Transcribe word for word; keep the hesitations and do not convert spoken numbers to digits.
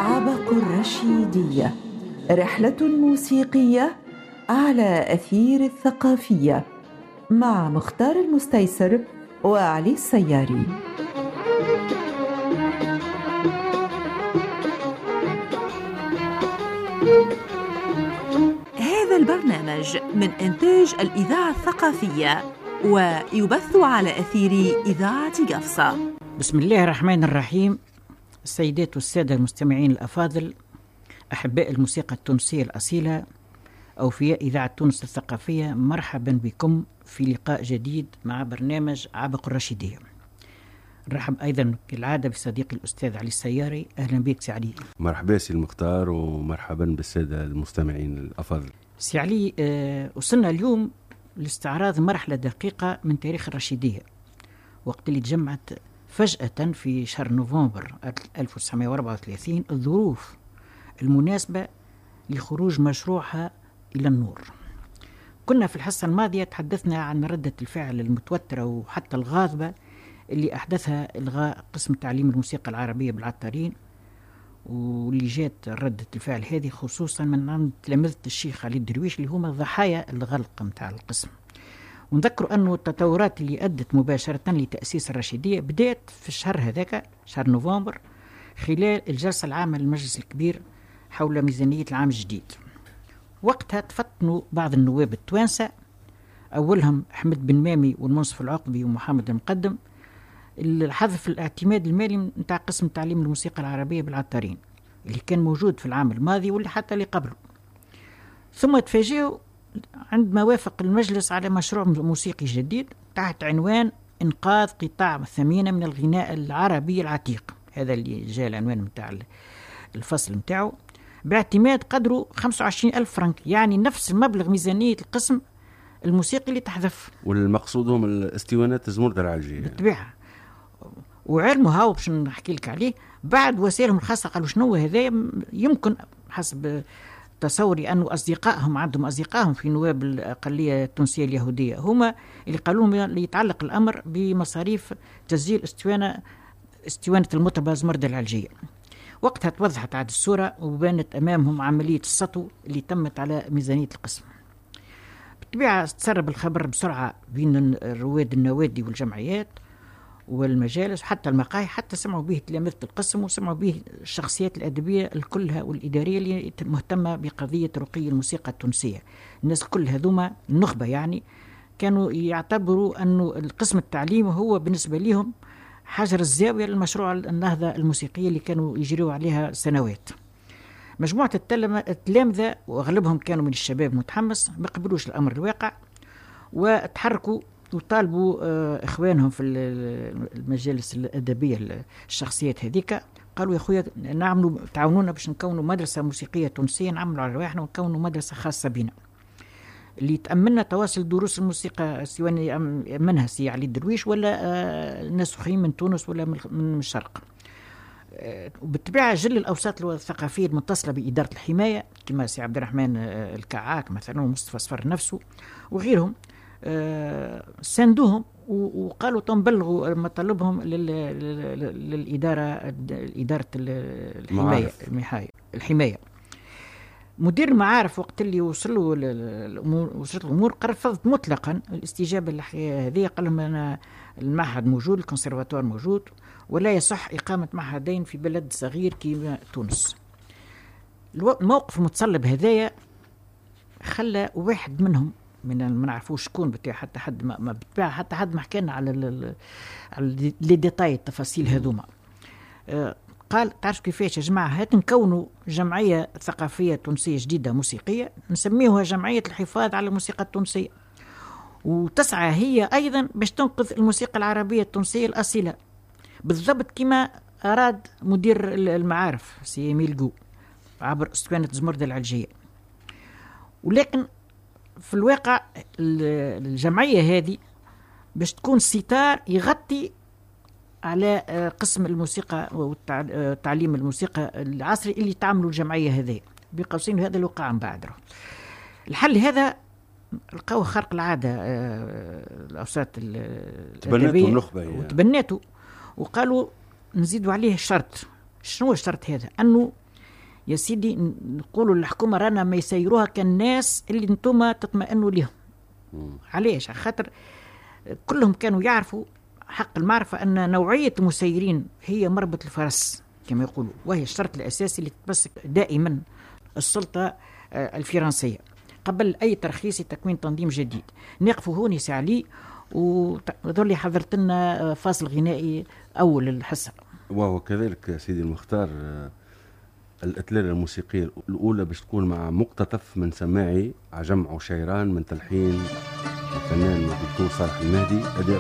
عبق الرشيدية، رحلة موسيقية على أثير الثقافية مع مختار المستيسر وعلي السياري. هذا البرنامج من إنتاج الإذاعة الثقافية ويبث على أثير إذاعة قفصة. بسم الله الرحمن الرحيم. السيدات والسادة المستمعين الأفاضل، أحباء الموسيقى التونسية الأصيلة، أوفياء إذاعة تونس الثقافية، مرحبا بكم في لقاء جديد مع برنامج عبق الرشيدية. نرحب أيضا كالعادة بصديقي الأستاذ علي السياري. أهلا بك سي علي. مرحبا سي المختار، ومرحبا بالسادة المستمعين الأفاضل. سي علي، أه وصلنا اليوم لاستعراض مرحلة دقيقة من تاريخ الرشيدية، وقت اللي تجمعت فجأة في شهر نوفمبر ألف وتسعمائة وأربعة وثلاثين الظروف المناسبة لخروج مشروعها إلى النور. كنا في الحصة الماضية تحدثنا عن ردة الفعل المتوترة وحتى الغاضبة اللي أحدثها إلغاء قسم تعليم الموسيقى العربية بالعطارين، واللي جات ردة الفعل هذه خصوصا من عند تلامذة الشيخ علي الدرويش اللي هما ضحايا الغلق متاع القسم. ونذكروا أنه التطورات اللي أدت مباشرة لتأسيس الرشيدية بدأت في الشهر هذاك، شهر نوفمبر، خلال الجلسة العامة للمجلس الكبير حول ميزانية العام الجديد. وقتها تفطنوا بعض النواب التوانسة، أولهم أحمد بن مامي والمنصف العقبي ومحمد المقدم، الحذف الاعتماد المالي نتاع قسم تعليم الموسيقى العربية بالعطارين اللي كان موجود في العام الماضي واللي حتى اللي قبله. ثم تفاجئوا عندما وافق المجلس على مشروع موسيقي جديد تحت عنوان إنقاذ قطاع ثمينة من الغناء العربي العتيق، هذا اللي جاء العنوان متاع الفصل متاعه، باعتماد قدره خمسة وعشرين ألف فرنك، يعني نفس مبلغ ميزانية القسم الموسيقي اللي تحذف. والمقصود هم الاستوانات زمردة العالجية بالطبيعة. وعلموا هاو باش نحكي لك عليه بعد وسائلهم الخاصة قالوا شنو هذا، يمكن حسب تصوري أنه أصدقائهم عندهم أصدقائهم في نواب الأقلية التونسية اليهودية هما اللي قالوا لهم اللي يتعلق الأمر بمصاريف تسجيل استوانة استوانة المطربة زمردة العالجية. وقتها توضحت عاد الصورة وبانت أمامهم عملية السطو اللي تمت على ميزانية القسم. بالطبيعة تسرب الخبر بسرعة بين رواد النوادي والجمعيات والمجالس حتى المقاهي، حتى سمعوا به تلامذة القسم وسمعوا به الشخصيات الأدبية الكلها والإدارية اللي مهتمة بقضية رقي الموسيقى التونسية. الناس كل هذوما النخبة يعني كانوا يعتبروا أنه القسم التعليم هو بالنسبة لهم حجر الزاوية للمشروع النهضة الموسيقية اللي كانوا يجريوا عليها سنوات. مجموعة التلامذة وأغلبهم كانوا من الشباب متحمس ما قبلوش الأمر الواقع، وتحركوا وطالبوا إخوانهم في المجالس الأدبية الشخصيات هذيك، قالوا يا أخويا نعملوا تعاونونا باش نكونوا مدرسة موسيقية تونسية، نعملوا على رواحنا ونكونوا مدرسة خاصة بنا اللي تأملنا تواصل دروس الموسيقى، سواء منها سي علي الدرويش ولا ناس أخرين من تونس ولا من الشرق. وبالطبيعة جل الأوساط الثقافية المتصلة بإدارة الحماية كما سي عبد الرحمن الكعاك مثلا ومصطفى صفر نفسه وغيرهم ساندوهم وقالوا تنبلغوا مطالبهم للإدارة إدارة الحماية الحماية. مدير المعارف وقت اللي وصلوا الأمور وصلت الأمور رفضت مطلقا الاستجابة للحكاية هذه، قال لهم أنا المعهد موجود، الكونسرفاتوار موجود، ولا يصح إقامة معهدين في بلد صغير كما تونس. الموقف المتصلب هذايا خلى واحد منهم من ما نعرفوش شكون بتاع حتى حد ما, ما بتاع حتى حد ما حكينا على على لي ديتاي التفاصيل هذوما. أه قال تعرف كيفاش يا جماعة، هات نكونوا جمعية ثقافية تونسية جديدة موسيقية نسميوها جمعية الحفاظ على الموسيقى التونسية، وتسعى هي أيضا باش تنقذ الموسيقى العربية التونسية الأصيلة بالضبط كما أراد مدير المعارف سي ميلقو عبر اسطوانة زمردة العالجية. ولكن في الواقع الجمعية هذه باش تكون ستار يغطي على قسم الموسيقى وتعليم الموسيقى العصري اللي تعملوا الجمعية هذه بقوسين، هذا اللي وقع من بعد. الحل هذا لقاوه خارق العادة الأوساط الأدبية وتبناته وقالوا نزيدوا عليه شرط. شنو الشرط هذا؟ أنه يا سيدي نقولوا الحكومة رانا ما يسيروها كالناس اللي انتم تطمئنوا لهم. علاش؟ خاطر كلهم كانوا يعرفوا حق المعرفة أن نوعية المسيرين هي مربط الفرس كما يقولوا، وهي الشرط الأساسي اللي تتمسك دائما السلطة الفرنسية قبل أي ترخيص تكوين تنظيم جديد. نقفوا هوني سعلي وذولي حضرت لنا فاصل غنائي أول الحصة. وهو كذلك سيدي المختار الأتلال الموسيقية الأولى باش تكون مع مقتطف من سماعي عجم عشيران من تلحين الفنان الدكتور صالح المهدي، أداء